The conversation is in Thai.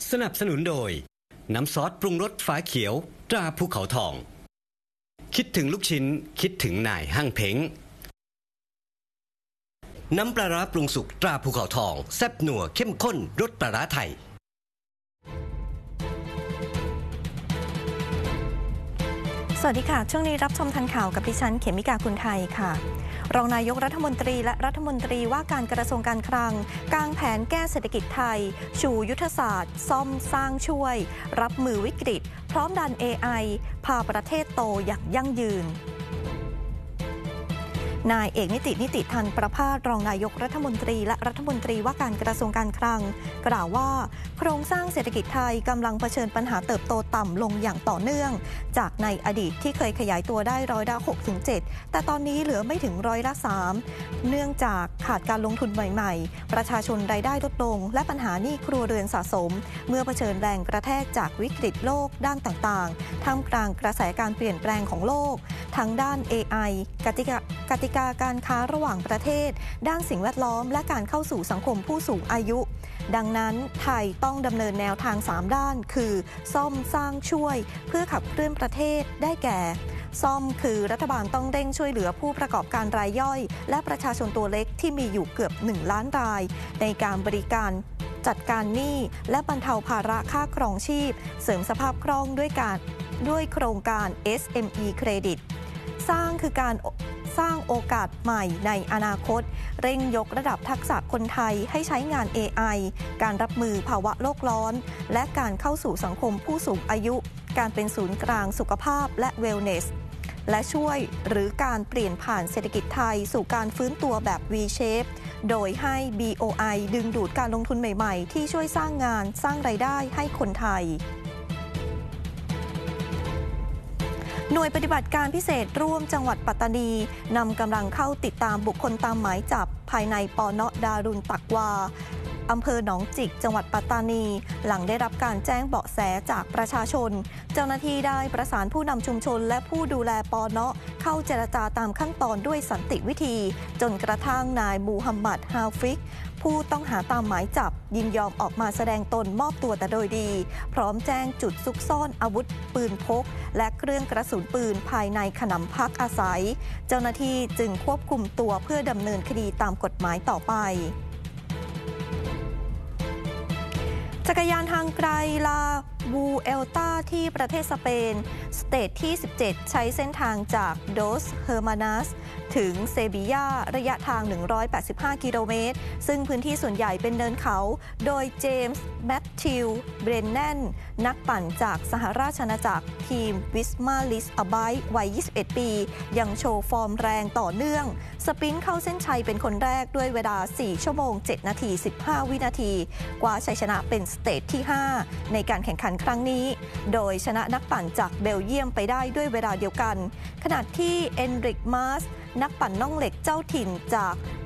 สนับสนุนโดยน้ำซอสปรุงรสฟ้าเขียวตราภูเขาทองคิดถึงลูกชิ้นคิดถึงนายห้างเพ้งน้ำปลาร้าปรุงสุกตราภูเขาทองแซ่บนัวเข้มข้นรสปลาร้าไทยสวัสดีค่ะช่วงนี้รับชมทันข่าวกับดิฉันเขมิกาคุณไทยค่ะรองนายกรัฐมนตรีและรัฐมนตรีว่าการกระทรวงการคลังกางแผนแก้เศรษฐกิจไทยชูยุทธศาสตร์ซ่อมสร้างช่วยรับมือวิกฤตพร้อมดัน AI พาประเทศโตอย่างยั่งยืนนายเอกนิติทันประภาสรองนายกรัฐมนตรีและรัฐมนตรีว่าการกระทรวงการคลังกล่าวว่าโครงสร้างเศรษฐกิจไทยกำลังเผชิญปัญหาเติบโตต่ำลงอย่างต่อเนื่องจากในอดีตที่เคยขยายตัวได้6-7%แต่ตอนนี้เหลือไม่ถึง3%เนื่องจากขาดการลงทุนใหม่ๆประชาชนรายได้ลดลงและปัญหาหนี้ครัวเรือนสะสมเมื่อเผชิญแรงกระแทกจากวิกฤตโลกด้านต่างๆท่ามกลางกระแสการเปลี่ยนแปลงของโลกทั้งด้าน AI กติกาการค้าระหว่างประเทศด้านสิ่งแวดล้อมและการเข้าสู่สังคมผู้สูงอายุดังนั้นไทยต้องดำเนินแนวทาง3ด้านคือซ่อมสร้างช่วยเพื่อขับเคลื่อนประเทศได้แก่ซ่อมคือรัฐบาลต้องเร่งช่วยเหลือผู้ประกอบการรายย่อยและประชาชนตัวเล็กที่มีอยู่เกือบ1 ล้านรายในการบริการจัดการหนี้และบรรเทาภาระค่าครองชีพเสริมสภาพคล่องด้วยโครงการ SME เครดิตสร้างคือการสร้างโอกาสใหม่ในอนาคตเร่งยกระดับทักษะคนไทยให้ใช้งาน AI การรับมือภาวะโลกร้อนและการเข้าสู่สังคมผู้สูงอายุการเป็นศูนย์กลางสุขภาพและเวลเนสและช่วยหรือการเปลี่ยนผ่านเศรษฐกิจไทยสู่การฟื้นตัวแบบ V-shape โดยให้ BOI ดึงดูดการลงทุนใหม่ๆที่ช่วยสร้างงานสร้างรายได้ให้คนไทยหน่วยปฏิบัติการพิเศษร่วมจังหวัดปัตตานีนำกำลังเข้าติดตามบุคคลตามหมายจับภายในปน.ดารุณตักวาอำเภอหนองจิกจังหวัดปัตตานีหลังได้รับการแจ้งเบาะแสจากประชาชนเจ้าหน้าที่ได้ประสานผู้นำชุมชนและผู้ดูแลปน.เข้าเจรจาตามขั้นตอนด้วยสันติวิธีจนกระทั่งนายมูฮัมหมัดฮาฟิกผู้ต้องหาตามหมายจับยินยอมออกมาแสดงตนมอบตัวแต่โดยดีพร้อมแจ้งจุดซุกซ่อนอาวุธปืนพกและเครื่องกระสุนปืนภายในขนำพักอาศัยเจ้าหน้าที่จึงควบคุมตัวเพื่อดำเนินคดีตามกฎหมายต่อไปจักรยานทางไกลลาบูเอลตาที่ประเทศสเปนสเตทที่17ใช้เส้นทางจากโดสเฮอร์มานัสถึงเซบียาระยะทาง185กิโลเมตรซึ่งพื้นที่ส่วนใหญ่เป็นเนินเขาโดยเจมส์แมทธิวเบรนแนนนักปั่นจากสหราชอาณาจักรทีมวิสมาลิสอไบวัย21ปียังโชว์ฟอร์มแรงต่อเนื่องสปรินต์เข้าเส้นชัยเป็นคนแรกด้วยเวลา4ชั่วโมง7นาที15วินาทีกว่าชัยชนะเป็นสเตทที่5ในการแข่งขันครั้งนี้โดยชนะนักปั่นจากเบลเยียมไปได้ด้วยเวลาเดียวกันขณะที่เอนริกมาสนักปั่นน่องเหล็กเจ้าถิ่นจาก